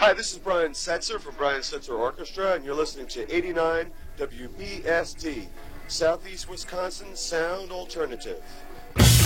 Hi, this is Brian Setzer from Brian Setzer Orchestra, and you're listening to 89 WBST, Southeast Wisconsin Sound Alternative.